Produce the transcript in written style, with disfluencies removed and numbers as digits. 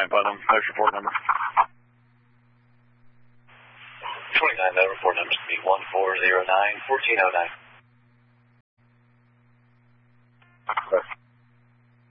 Putnam. Next report number. 29, that report number is 1409, 1409.